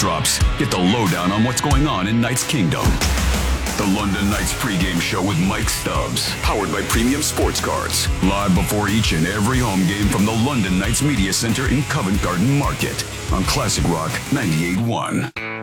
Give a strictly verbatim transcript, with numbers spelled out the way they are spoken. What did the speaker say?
drops, get the lowdown on what's going on in Knights Kingdom. The London Knights pregame show with Mike Stubbs, powered by Premium Sports Cards, live before each and every home game from the London Knights Media Center in Covent Garden Market on Classic Rock ninety-eight point one.